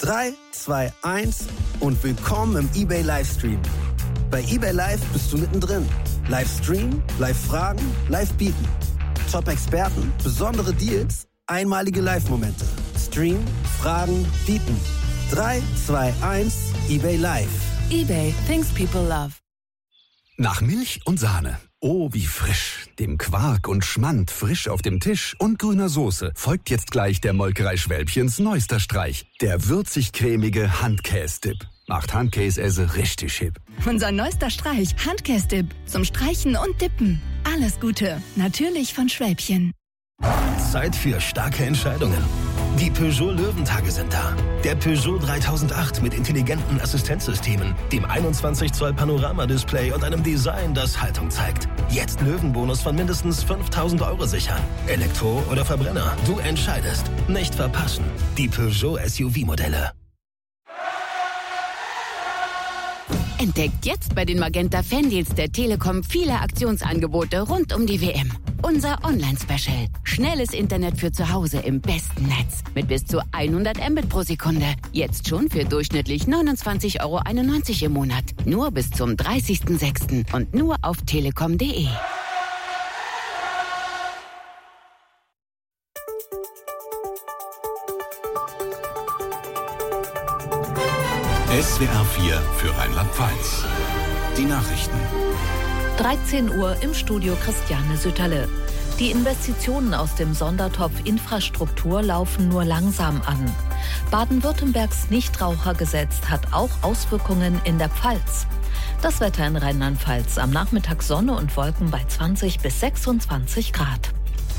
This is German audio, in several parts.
3, 2, 1 und willkommen im eBay Livestream. Bei eBay Live bist du mittendrin. Livestream, Live-Fragen, Live-Bieten. Top-Experten, besondere Deals, einmalige Live-Momente. Stream, Fragen, Bieten. 3, 2, 1, eBay Live. eBay, things people love. Nach Milch und Sahne. Oh, wie frisch. Dem Quark und Schmand frisch auf dem Tisch und grüner Soße folgt jetzt gleich der Molkerei Schwälbchens neuester Streich. Der würzig-cremige Handkäse-Dip. Macht Handkäse richtig hip. Unser neuester Streich, Handkäse-Dip. Zum Streichen und Dippen. Alles Gute. Natürlich von Schwälbchen. Zeit für starke Entscheidungen. Die Peugeot Löwentage sind da. Der Peugeot 3008 mit intelligenten Assistenzsystemen, dem 21 Zoll Panoramadisplay und einem Design, das Haltung zeigt. Jetzt Löwenbonus von mindestens 5.000 € sichern. Elektro oder Verbrenner, du entscheidest. Nicht verpassen. Die Peugeot SUV-Modelle. Entdeckt jetzt bei den Magenta Fandeals der Telekom viele Aktionsangebote rund um die WM. Unser Online-Special. Schnelles Internet für zu Hause im besten Netz. Mit bis zu 100 Mbit pro Sekunde. Jetzt schon für durchschnittlich 29,91 € im Monat. Nur bis zum 30.06. und nur auf telekom.de. SWR 4 für Rheinland-Pfalz. Die Nachrichten. 13 Uhr im Studio Christiane Sütterle. Die Investitionen aus dem Sondertopf Infrastruktur laufen nur langsam an. Baden-Württembergs Nichtrauchergesetz hat auch Auswirkungen in der Pfalz. Das Wetter in Rheinland-Pfalz. Am Nachmittag Sonne und Wolken bei 20 bis 26 Grad.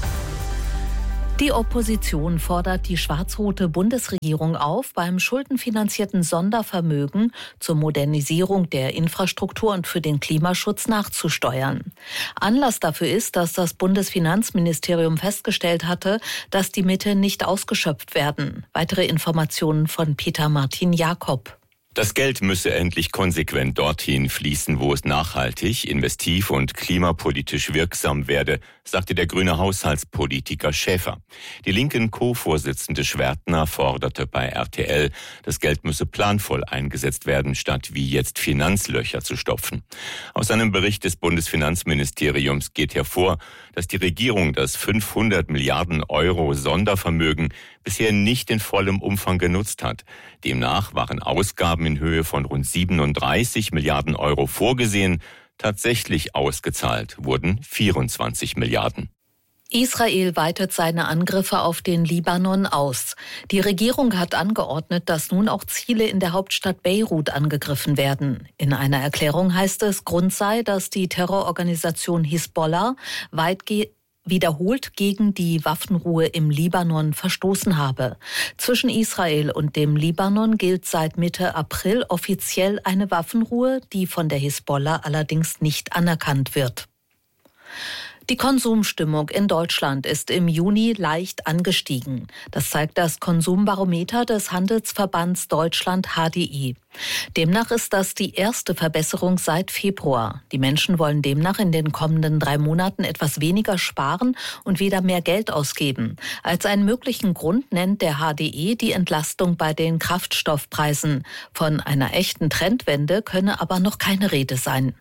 Die Opposition fordert die schwarz-rote Bundesregierung auf, beim schuldenfinanzierten Sondervermögen zur Modernisierung der Infrastruktur und für den Klimaschutz nachzusteuern. Anlass dafür ist, dass das Bundesfinanzministerium festgestellt hatte, dass die Mittel nicht ausgeschöpft werden. Weitere Informationen von Peter Martin Jakob. Das Geld müsse endlich konsequent dorthin fließen, wo es nachhaltig, investiv und klimapolitisch wirksam werde, sagte der grüne Haushaltspolitiker Schäfer. Die linken Co-Vorsitzende Schwertner forderte bei RTL, das Geld müsse planvoll eingesetzt werden, statt wie jetzt Finanzlöcher zu stopfen. Aus einem Bericht des Bundesfinanzministeriums geht hervor, dass die Regierung das 500 Milliarden € Sondervermögen bisher nicht in vollem Umfang genutzt hat. Demnach waren Ausgaben in Höhe von rund 37 Milliarden € vorgesehen. Tatsächlich ausgezahlt wurden 24 Milliarden. Israel weitet seine Angriffe auf den Libanon aus. Die Regierung hat angeordnet, dass nun auch Ziele in der Hauptstadt Beirut angegriffen werden. In einer Erklärung heißt es, Grund sei, dass die Terrororganisation Hisbollah wiederholt gegen die Waffenruhe im Libanon verstoßen habe. Zwischen Israel und dem Libanon gilt seit Mitte April offiziell eine Waffenruhe, die von der Hisbollah allerdings nicht anerkannt wird. Die Konsumstimmung in Deutschland ist im Juni leicht angestiegen. Das zeigt das Konsumbarometer des Handelsverbands Deutschland HDI. Demnach ist das die erste Verbesserung seit Februar. Die Menschen wollen demnach in den kommenden 3 Monaten etwas weniger sparen und wieder mehr Geld ausgeben. Als einen möglichen Grund nennt der HDI die Entlastung bei den Kraftstoffpreisen. Von einer echten Trendwende könne aber noch keine Rede sein.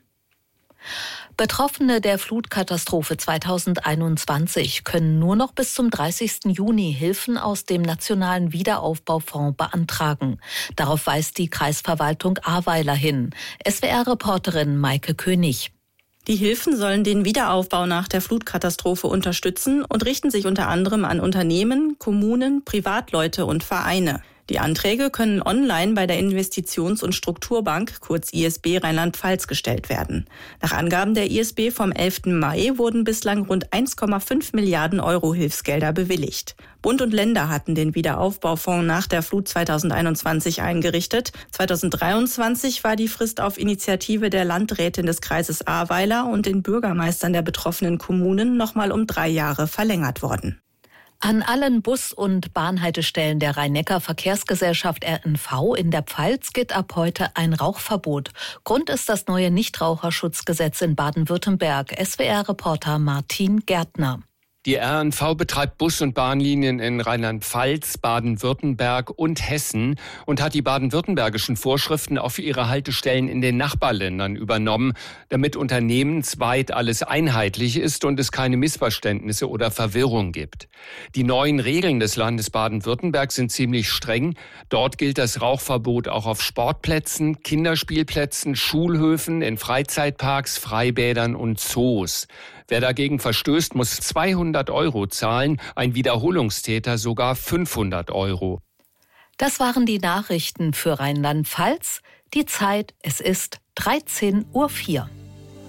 Betroffene der Flutkatastrophe 2021 können nur noch bis zum 30. Juni Hilfen aus dem Nationalen Wiederaufbaufonds beantragen. Darauf weist die Kreisverwaltung Ahrweiler hin. SWR-Reporterin Maike König. Die Hilfen sollen den Wiederaufbau nach der Flutkatastrophe unterstützen und richten sich unter anderem an Unternehmen, Kommunen, Privatleute und Vereine. Die Anträge können online bei der Investitions- und Strukturbank, kurz ISB Rheinland-Pfalz, gestellt werden. Nach Angaben der ISB vom 11. Mai wurden bislang rund 1,5 Milliarden € Hilfsgelder bewilligt. Bund und Länder hatten den Wiederaufbaufonds nach der Flut 2021 eingerichtet. 2023 war die Frist auf Initiative der Landrätin des Kreises Ahrweiler und den Bürgermeistern der betroffenen Kommunen nochmal um 3 Jahre verlängert worden. An allen Bus- und Bahnhaltestellen der Rhein-Neckar-Verkehrsgesellschaft RNV in der Pfalz gilt ab heute ein Rauchverbot. Grund ist das neue Nichtraucherschutzgesetz in Baden-Württemberg. SWR-Reporter Martin Gärtner. Die RNV betreibt Bus- und Bahnlinien in Rheinland-Pfalz, Baden-Württemberg und Hessen und hat die baden-württembergischen Vorschriften auch für ihre Haltestellen in den Nachbarländern übernommen, damit unternehmensweit alles einheitlich ist und es keine Missverständnisse oder Verwirrung gibt. Die neuen Regeln des Landes Baden-Württemberg sind ziemlich streng. Dort gilt das Rauchverbot auch auf Sportplätzen, Kinderspielplätzen, Schulhöfen, in Freizeitparks, Freibädern und Zoos. Wer dagegen verstößt, muss 200 € zahlen, ein Wiederholungstäter sogar 500 €. Das waren die Nachrichten für Rheinland-Pfalz. Die Zeit, es ist 13:04 Uhr.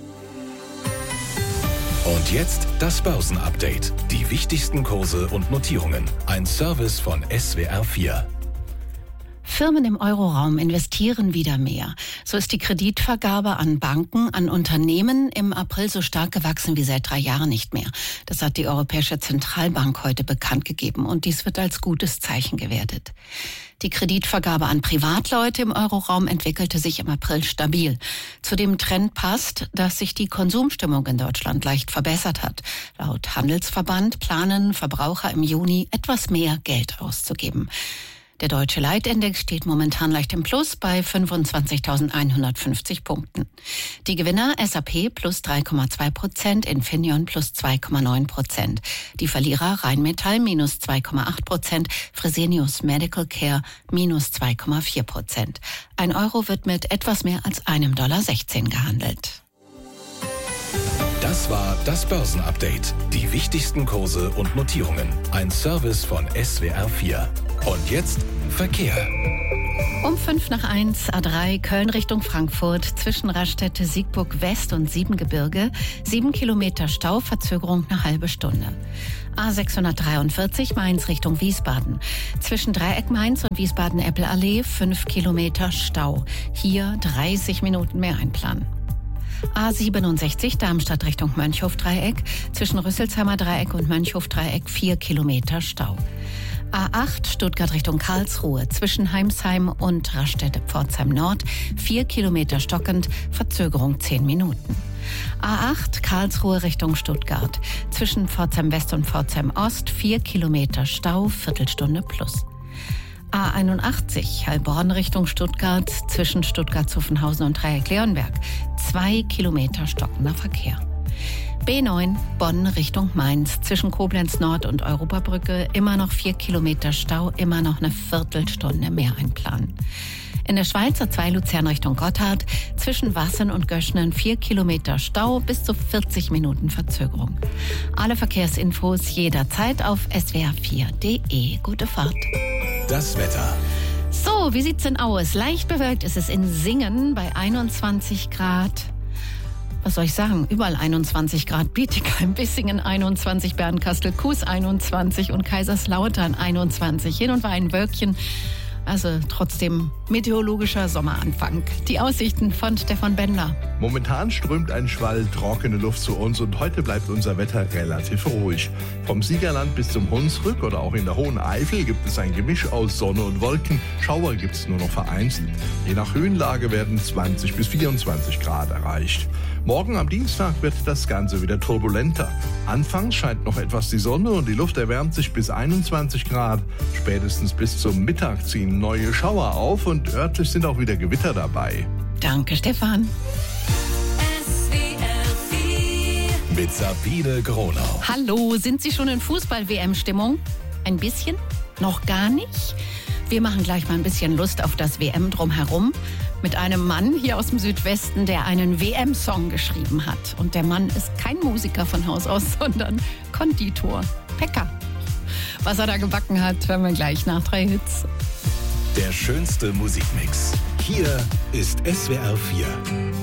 Und jetzt das Börsenupdate. Die wichtigsten Kurse und Notierungen. Ein Service von SWR 4. Firmen im Euroraum investieren wieder mehr. So ist die Kreditvergabe an Banken, an Unternehmen im April so stark gewachsen wie seit 3 Jahren nicht mehr. Das hat die Europäische Zentralbank heute bekannt gegeben und dies wird als gutes Zeichen gewertet. Die Kreditvergabe an Privatleute im Euroraum entwickelte sich im April stabil. Zu dem Trend passt, dass sich die Konsumstimmung in Deutschland leicht verbessert hat. Laut Handelsverband planen Verbraucher im Juni etwas mehr Geld auszugeben. Der deutsche Leitindex steht momentan leicht im Plus bei 25.150 Punkten. Die Gewinner SAP plus 3,2%, Infineon plus 2,9%. Die Verlierer Rheinmetall minus 2,8%, Fresenius Medical Care minus 2,4%. Ein Euro wird mit etwas mehr als $1,16 gehandelt. Das war das Börsenupdate. Die wichtigsten Kurse und Notierungen. Ein Service von SWR 4. Und jetzt Verkehr. Um 1:05 A3 Köln Richtung Frankfurt zwischen Raststätte Siegburg West und Siebengebirge 7 Kilometer Stau, Verzögerung eine halbe Stunde. A643 Mainz Richtung Wiesbaden. Zwischen Dreieck Mainz und Wiesbaden-Eppel-Allee 5 Kilometer Stau. Hier 30 Minuten mehr einplanen. A67 Darmstadt Richtung Mönchhof-Dreieck. Zwischen Rüsselsheimer Dreieck und Mönchhof-Dreieck 4 Kilometer Stau. A8 Stuttgart Richtung Karlsruhe. Zwischen Heimsheim und Raststätte-Pforzheim Nord 4 Kilometer stockend, Verzögerung 10 Minuten. A8 Karlsruhe Richtung Stuttgart. Zwischen Pforzheim West und Pforzheim Ost 4 Kilometer Stau, Viertelstunde plus. A81 Heilbronn Richtung Stuttgart. Zwischen Stuttgart-Zuffenhausen und Dreieck-Leonberg 2 Kilometer stockender Verkehr. B9 Bonn Richtung Mainz. Zwischen Koblenz Nord und Europabrücke immer noch 4 Kilometer Stau, immer noch eine Viertelstunde mehr einplanen. In der Schweiz A2 Luzern Richtung Gotthard. Zwischen Wassen und Göschnen 4 Kilometer Stau, bis zu 40 Minuten Verzögerung. Alle Verkehrsinfos jederzeit auf swr4.de. Gute Fahrt. Das Wetter. So, wie sieht's denn aus? Leicht bewölkt ist es in Singen bei 21 Grad. Was soll ich sagen? Überall 21 Grad. Bietigheim, Bissingen 21, Bernkastel-Kues 21 und Kaiserslautern 21. Hin und wieder ein Wölkchen. Also trotzdem meteorologischer Sommeranfang. Die Aussichten von Stefan Bendler. Momentan strömt ein Schwall trockene Luft zu uns und heute bleibt unser Wetter relativ ruhig. Vom Siegerland bis zum Hunsrück oder auch in der Hohen Eifel gibt es ein Gemisch aus Sonne und Wolken. Schauer gibt es nur noch vereinzelt. Je nach Höhenlage werden 20 bis 24 Grad erreicht. Morgen am Dienstag wird das Ganze wieder turbulenter. Anfangs scheint noch etwas die Sonne und die Luft erwärmt sich bis 21 Grad. Spätestens bis zum Mittag ziehen neue Schauer auf und örtlich sind auch wieder Gewitter dabei. Danke, Stefan. Mit Sabine Gronau. Hallo, sind Sie schon in Fußball-WM-Stimmung? Ein bisschen? Noch gar nicht? Wir machen gleich mal ein bisschen Lust auf das WM drumherum mit einem Mann hier aus dem Südwesten, der einen WM-Song geschrieben hat. Und der Mann ist kein Musiker von Haus aus, sondern Konditor. Bäcker. Was er da gebacken hat, hören wir gleich nach 3 Hits. Der schönste Musikmix. Hier ist SWR 4.